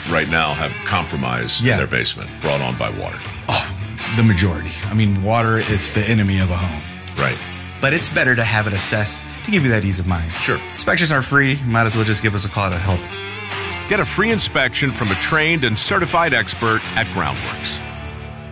right now have compromise in their basement brought on by water. Oh, the majority. I mean, water is the enemy of a home. Right. But it's better to have it assessed to give you that ease of mind. Sure. Inspections are free. Might as well just give us a call to help. Get a free inspection from a trained and certified expert at Groundworks.